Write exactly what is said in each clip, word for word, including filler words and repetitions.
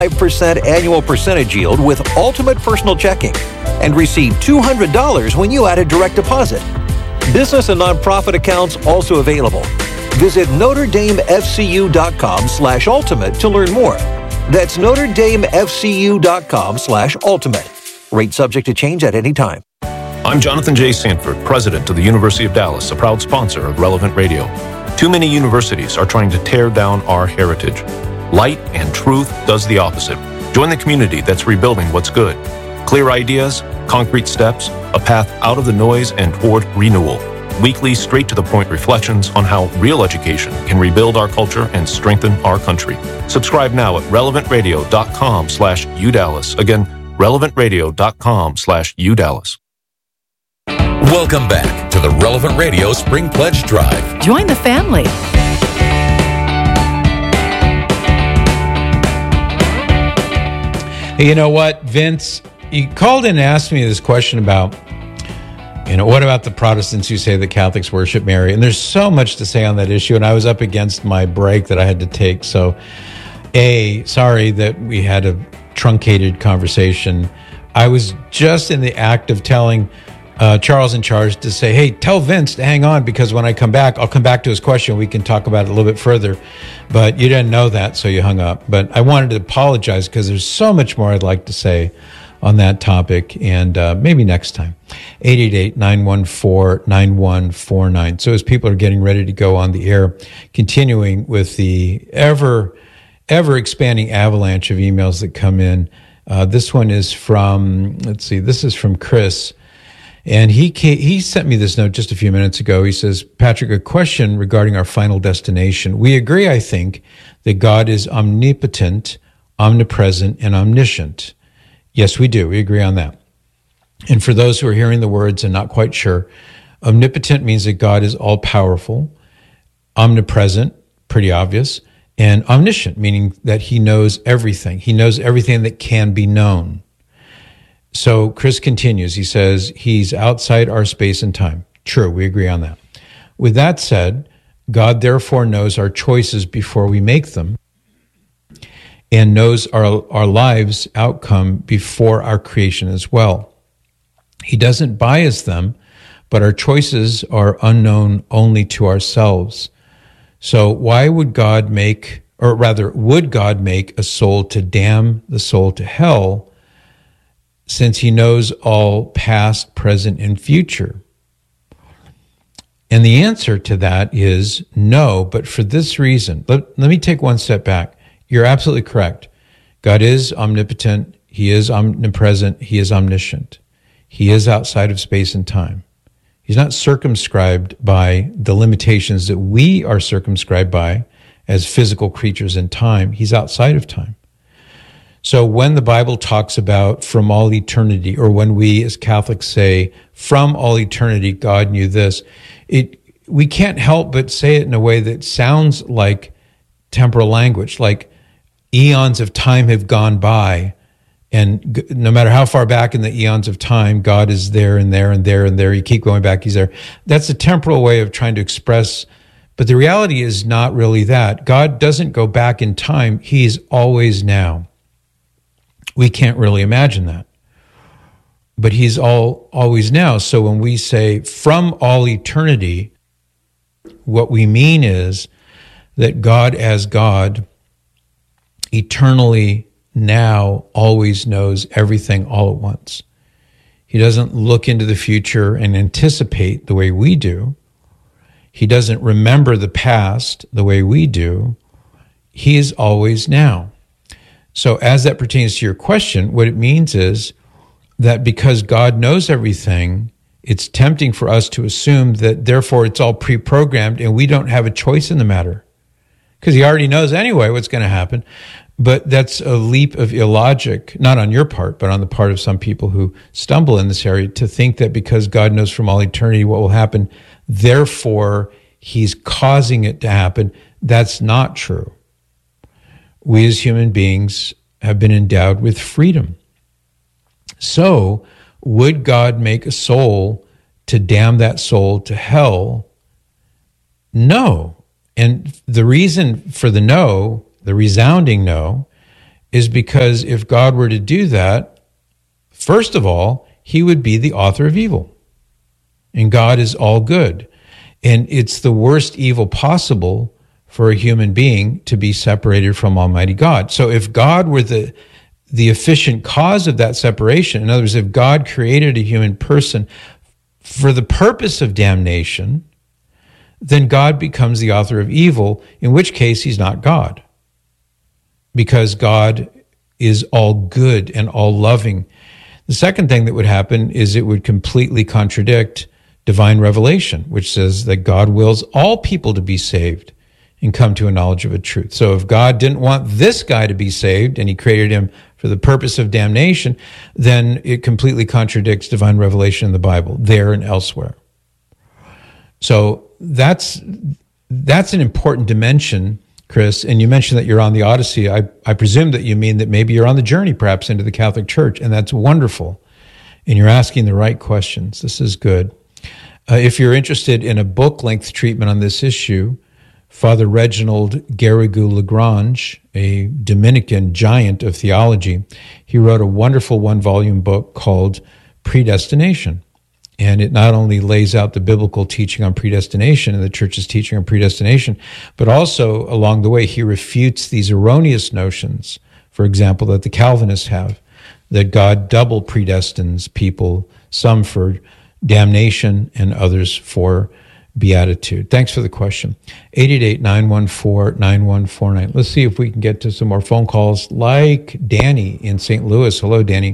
five percent annual percentage yield with Ultimate Personal Checking and receive two hundred dollars when you add a direct deposit. Business and nonprofit accounts also available. Visit NotreDameFCU.com slash ultimate to learn more. That's NotreDameFCU.com slash ultimate. Rate subject to change at any time. I'm Jonathan J. Sanford, president of the University of Dallas, a proud sponsor of Relevant Radio. Too many universities are trying to tear down our heritage. Light and truth does the opposite. Join the community that's rebuilding what's good. Clear ideas, concrete steps, a path out of the noise and toward renewal. Weekly, straight-to-the-point reflections on how real education can rebuild our culture and strengthen our country. Subscribe now at relevantradio.com slash UDallas. Again, relevantradio.com slash UDallas. Welcome back to the Relevant Radio Spring Pledge Drive. Join the family. Hey, you know what, Vince? You called in and asked me this question about, you know, what about the Protestants who say that Catholics worship Mary? And there's so much to say on that issue, and I was up against my break that I had to take. So, A, sorry that we had a truncated conversation. I was just in the act of telling uh, Charles in charge to say, hey, tell Vince to hang on, because when I come back, I'll come back to his question. We can talk about it a little bit further. But you didn't know that, so you hung up. But I wanted to apologize because there's so much more I'd like to say on that topic, and uh, maybe next time. eight eight eight, nine one four, nine one four nine. So as people are getting ready to go on the air, continuing with the ever, ever expanding avalanche of emails that come in, uh, this one is from, let's see, this is from Chris. And he came, he sent me this note just a few minutes ago. He says, Patrick, a question regarding our final destination. We agree, I think, that God is omnipotent, omnipresent, and omniscient. Yes, we do. We agree on that. And for those who are hearing the words and not quite sure, omnipotent means that God is all-powerful, omnipresent, pretty obvious, and omniscient, meaning that he knows everything. He knows everything that can be known. So Chris continues. He says, he's outside our space and time. True, we agree on that. With that said, God therefore knows our choices before we make them, and knows our, our lives' outcome before our creation as well. He doesn't bias them, but our choices are unknown only to ourselves. So why would God make, or rather, would God make a soul to damn the soul to hell, since he knows all past, present, and future? And the answer to that is no, but for this reason. Let, let me take one step back. You're absolutely correct. God is omnipotent. He is omnipresent. He is omniscient. He is outside of space and time. He's not circumscribed by the limitations that we are circumscribed by as physical creatures in time. He's outside of time. So when the Bible talks about from all eternity, or when we as Catholics say from all eternity God knew this, it we can't help but say it in a way that sounds like temporal language, like eons of time have gone by, and no matter how far back in the eons of time, God is there and there and there and there. You keep going back, he's there. That's a temporal way of trying to express, but the reality is not really that. God doesn't go back in time. He's always now. We can't really imagine that. But he's all always now. So when we say from all eternity, what we mean is that God as God eternally now always knows everything all at once. He doesn't look into the future and anticipate the way we do. He doesn't remember the past the way we do. He is always now. So as that pertains to your question, what it means is that because God knows everything, it's tempting for us to assume that therefore it's all pre-programmed and we don't have a choice in the matter, because he already knows anyway what's going to happen. But that's a leap of illogic, not on your part, but on the part of some people who stumble in this area, to think that because God knows from all eternity what will happen, therefore he's causing it to happen. That's not true. We as human beings have been endowed with freedom. So, would God make a soul to damn that soul to hell? No. And the reason for the no, the resounding no, is because if God were to do that, first of all, he would be the author of evil. And God is all good. And it's the worst evil possible for a human being to be separated from Almighty God. So if God were the the efficient cause of that separation, in other words, if God created a human person for the purpose of damnation, then God becomes the author of evil, in which case he's not God. Because God is all good and all loving. The second thing that would happen is it would completely contradict divine revelation, which says that God wills all people to be saved and come to a knowledge of a truth. So if God didn't want this guy to be saved and he created him for the purpose of damnation, then it completely contradicts divine revelation in the Bible, there and elsewhere. So that's that's an important dimension, Chris. And you mentioned that you're on the Odyssey. I, I presume that you mean that maybe you're on the journey perhaps into the Catholic Church, and that's wonderful. And you're asking the right questions. This is good. Uh, if you're interested in a book-length treatment on this issue, Father Reginald Garrigou-Lagrange, a Dominican giant of theology, he wrote a wonderful one-volume book called Predestination. And it not only lays out the biblical teaching on predestination and the church's teaching on predestination, but also along the way he refutes these erroneous notions, for example, that the Calvinists have, that God double predestines people, some for damnation and others for beatitude. Thanks for the question. eight eight eight, nine one four, nine one four nine. Let's see if we can get to some more phone calls like Danny in Saint Louis. Hello, Danny.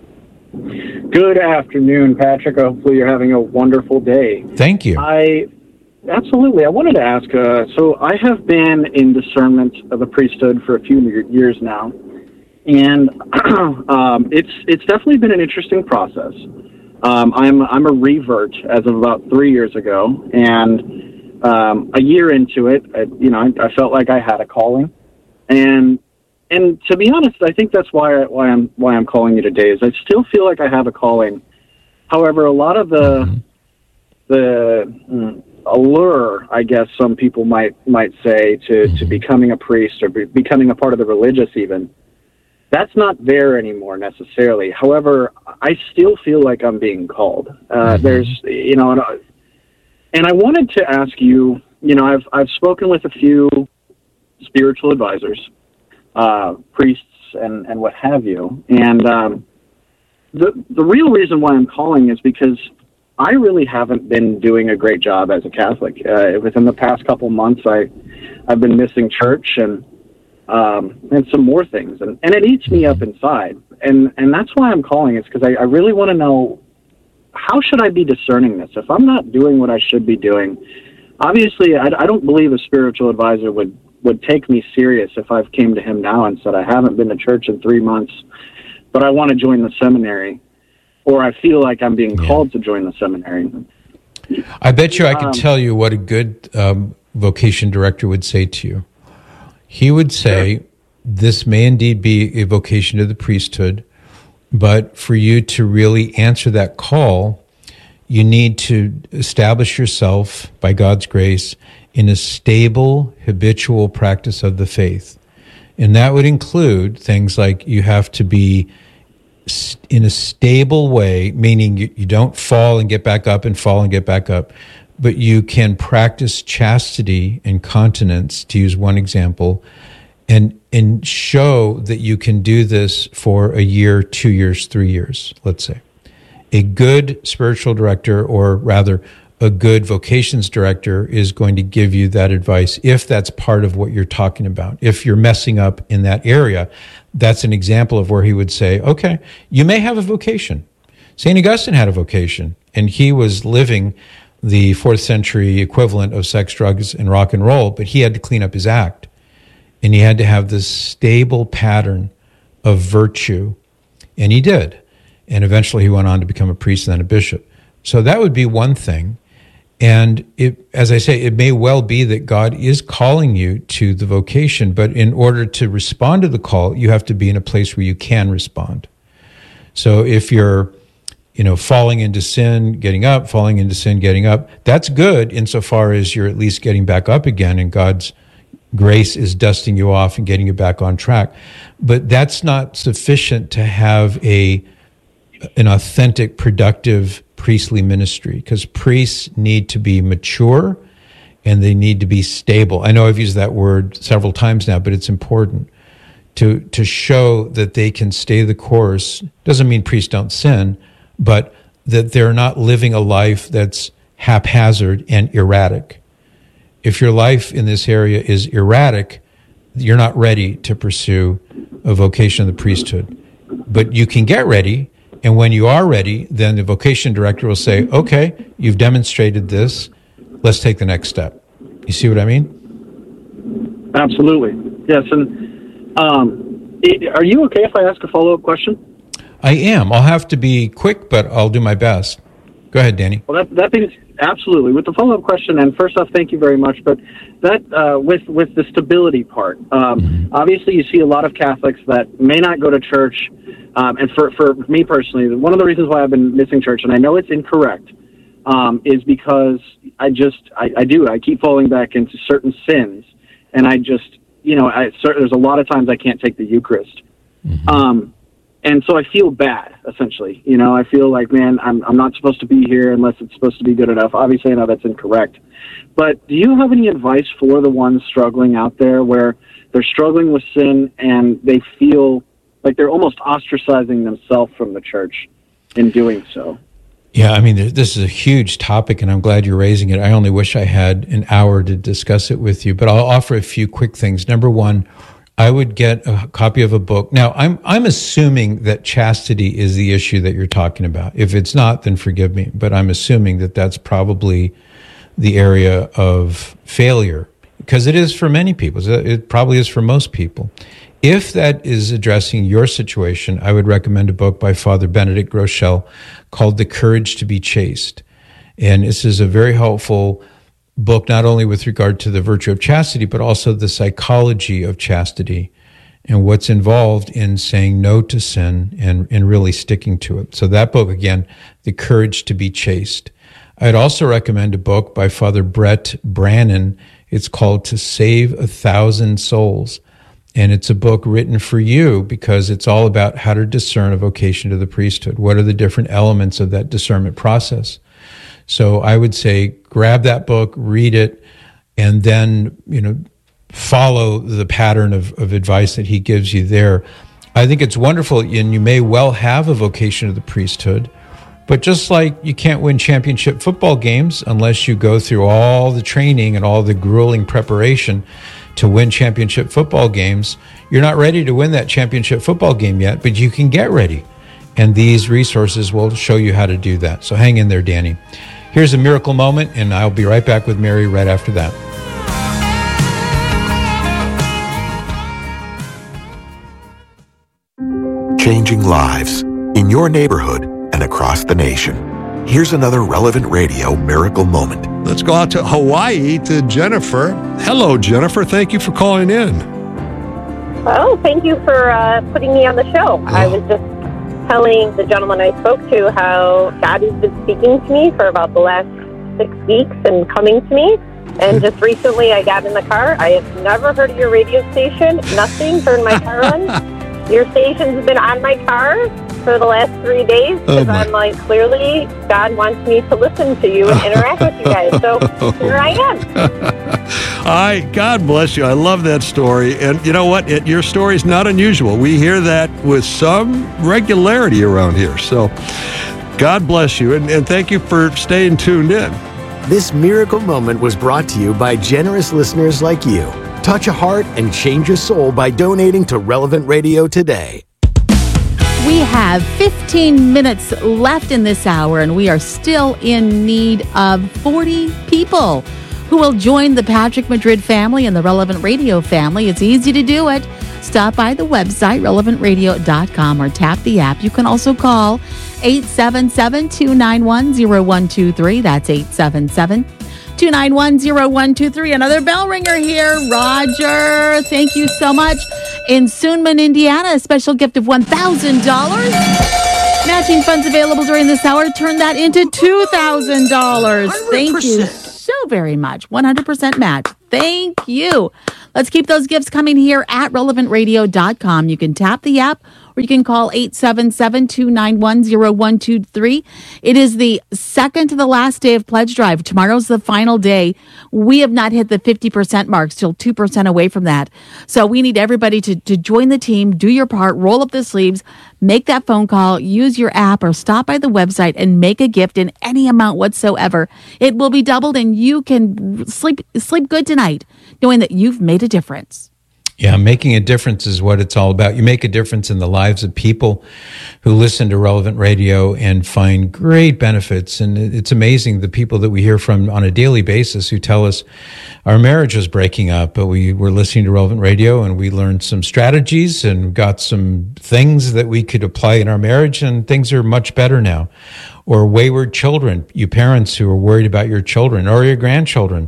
Good afternoon, Patrick. Hopefully you're having a wonderful day. Thank you. I absolutely. I wanted to ask, uh, so I have been in discernment of the priesthood for a few years now, and um, it's it's definitely been an interesting process. Um, I'm I'm a revert as of about three years ago, and um, a year into it, I, you know, I, I felt like I had a calling, and and to be honest, I think that's why I, why I'm why I'm calling you today. Is I still feel like I have a calling. However, a lot of the mm-hmm. the mm, allure, I guess some people might might say, to mm-hmm. to becoming a priest or be, becoming a part of the religious even. That's not there anymore necessarily. However, I still feel like I'm being called. Uh, mm-hmm. There's, you know, and, and I wanted to ask you, you know, I've I've spoken with a few spiritual advisors, uh, priests, and, and what have you. And um, the the real reason why I'm calling is because I really haven't been doing a great job as a Catholic. Uh, within the past couple months, I I've been missing church and. Um, and some more things, and, and it eats me up inside, and, and that's why I'm calling. It's because I, I really want to know, how should I be discerning this? If I'm not doing what I should be doing, obviously I, I don't believe a spiritual advisor would, would take me serious if I've came to him now and said, I haven't been to church in three months, but I want to join the seminary, or I feel like I'm being yeah. called to join the seminary. I bet you I could um, tell you what a good um, vocation director would say to you. He would say, sure. This may indeed be a vocation to the priesthood, but for you to really answer that call, you need to establish yourself, by God's grace, in a stable, habitual practice of the faith. And that would include things like you have to be in a stable way, meaning you, you don't fall and get back up and fall and get back up, but you can practice chastity and continence, to use one example, and and show that you can do this for a year, two years, three years, let's say. A good spiritual director, or rather a good vocations director, is going to give you that advice if that's part of what you're talking about. If you're messing up in that area, that's an example of where he would say, okay, you may have a vocation. Saint Augustine had a vocation, and he was living the fourth century equivalent of sex, drugs, and rock and roll, but he had to clean up his act. And he had to have this stable pattern of virtue. And he did. And eventually he went on to become a priest and then a bishop. So that would be one thing. And it, as I say, it may well be that God is calling you to the vocation, but in order to respond to the call, you have to be in a place where you can respond. So if you're you know, falling into sin, getting up, falling into sin, getting up, that's good insofar as you're at least getting back up again, and God's Grace is dusting you off and getting you back on track. But that's not sufficient to have a an authentic, productive priestly ministry, because priests need to be mature and they need to be stable. I know I've used that word several times now, but it's important to to show that they can stay the course. Doesn't mean priests don't sin, but that they're not living a life that's haphazard and erratic. If your life in this area is erratic, you're not ready to pursue a vocation of the priesthood. But you can get ready, and when you are ready, then the vocation director will say, okay, you've demonstrated this, let's take the next step. You see what I mean? Absolutely. Yes, and um, it, are you okay if I ask a follow-up question? I am. I'll have to be quick, but I'll do my best. Go ahead, Danny. Well, that, that means absolutely. With the follow-up question, and first off, thank you very much, but that uh, with, with the stability part, um, mm-hmm. obviously you see a lot of Catholics that may not go to church, um, and for, for me personally, one of the reasons why I've been missing church, and I know it's incorrect, um, is because I just, I, I do, I keep falling back into certain sins, and I just, you know, I, there's a lot of times I can't take the Eucharist. Mm-hmm. Um, and so I feel bad, essentially. You know, I feel like, man, I'm I'm not supposed to be here unless it's supposed to be good enough. Obviously, I know that's incorrect. But do you have any advice for the ones struggling out there where they're struggling with sin and they feel like they're almost ostracizing themselves from the church in doing so? Yeah, I mean, this is a huge topic, and I'm glad you're raising it. I only wish I had an hour to discuss it with you, but I'll offer a few quick things. Number one, I would get a copy of a book. Now, I'm I'm assuming that chastity is the issue that you're talking about. If it's not, then forgive me, but I'm assuming that that's probably the area of failure, because it is for many people. It probably is for most people. If that is addressing your situation, I would recommend a book by Father Benedict Groeschel called The Courage to be Chaste. And this is a very helpful book, not only with regard to the virtue of chastity, but also the psychology of chastity and what's involved in saying no to sin and, and really sticking to it. So that book, again, The Courage to be Chaste. I'd also recommend a book by Father Brett Brannon. It's called To Save a Thousand Souls. And it's a book written for you because it's all about how to discern a vocation to the priesthood. What are the different elements of that discernment process? So I would say grab that book, read it, and then, you know, follow the pattern of, of advice that he gives you there. I think it's wonderful, and you may well have a vocation to the priesthood, but just like you can't win championship football games unless you go through all the training and all the grueling preparation to win championship football games, you're not ready to win that championship football game yet, but you can get ready. And these resources will show you how to do that. So hang in there, Danny. Here's a miracle moment, and I'll be right back with Mary right after that. Changing lives in your neighborhood and across the nation. Here's another Relevant Radio miracle moment. Let's go out to Hawaii to Jennifer. Hello, Jennifer. Thank you for calling in. Oh, thank you for uh, putting me on the show. Oh. I was just telling the gentleman I spoke to how God has been speaking to me for about the last six weeks and coming to me. And just recently I got in the car. I have never heard of your radio station. Nothing. Turned my car on. Your station's been on my car for the last three days because oh I'm like, clearly God wants me to listen to you and interact with you guys. So here I am. Hi, God bless you. I love that story. And you know what? It, your story is not unusual. We hear that with some regularity around here. So God bless you. And, and thank you for staying tuned in. This miracle moment was brought to you by generous listeners like you. Touch a heart and change a soul by donating to Relevant Radio today. We have fifteen minutes left in this hour, and we are still in need of forty people who will join the Patrick Madrid family and the Relevant Radio family. It's easy to do it. Stop by the website, relevant radio dot com, or tap the app. You can also call eight seven seven, two nine one, zero one two three. That's eight seven seven, two nine one, zero one two three. Another bell ringer here. Roger, thank you so much. In Soonman, Indiana, a special gift of one thousand dollars. Matching funds available during this hour. Turn that into two thousand dollars. Thank you so very much. one hundred percent match. Thank you. Let's keep those gifts coming here at relevant radio dot com. You can tap the app or you can call eight seven seven, two nine one, zero one two three. It is the second to the last day of Pledge Drive. Tomorrow's the final day. We have not hit the fifty percent mark, still two percent away from that. So we need everybody to, to join the team, do your part, roll up the sleeves, make that phone call, use your app, or stop by the website and make a gift in any amount whatsoever. It will be doubled and you can sleep sleep good tonight knowing that you've made a difference. Yeah, making a difference is what it's all about. You make a difference in the lives of people who listen to Relevant Radio and find great benefits. And it's amazing the people that we hear from on a daily basis who tell us our marriage was breaking up, but we were listening to Relevant Radio and we learned some strategies and got some things that we could apply in our marriage, and things are much better now. Or wayward children, you parents who are worried about your children or your grandchildren.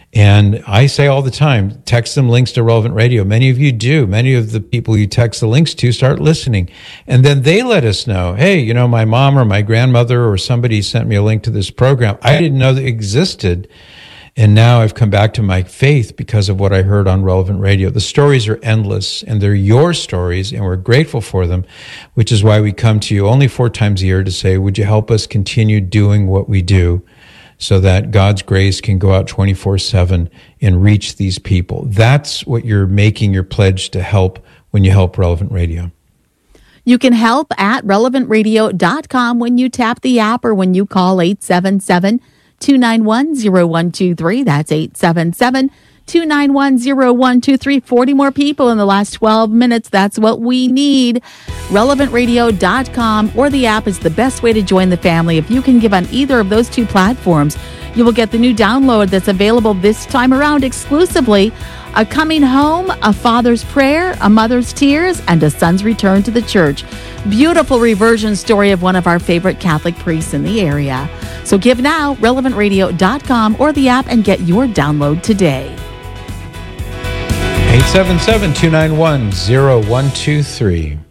And I say all the time, text them links to Relevant Radio. Many of you do. Many of the people you text the links to start listening. And then they let us know, hey, you know, my mom or my grandmother or somebody sent me a link to this program. I didn't know that existed. And now I've come back to my faith because of what I heard on Relevant Radio. The stories are endless, and they're your stories, and we're grateful for them, which is why we come to you only four times a year to say, would you help us continue doing what we do, so that God's grace can go out twenty-four seven and reach these people. That's what you're making your pledge to help when you help Relevant Radio. You can help at relevant radio dot com when you tap the app or when you call eight seven seven, two nine one, zero one two three. That's eight seven seven, two nine one, zero one two three. forty more people in the last twelve minutes. That's what we need. relevant radio dot com or the app is the best way to join the family. If you can give on either of those two platforms, you will get the new download that's available this time around exclusively. A Coming Home, A Father's Prayer, A Mother's Tears, and A Son's Return to the Church. Beautiful reversion story of one of our favorite Catholic priests in the area. So give now, relevant radio dot com or the app, and get your download today. eight seven seven, two nine one, zero one two three.